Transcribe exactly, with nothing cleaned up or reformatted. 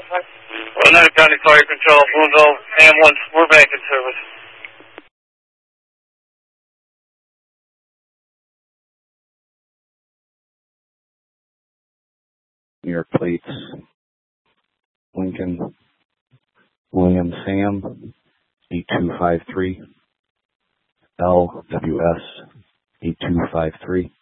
Oneida County Fire Control, Boonville, ambulance, we're back in service. New York plates, Lincoln, William Sam, eight two five three, L W S, eight two five three.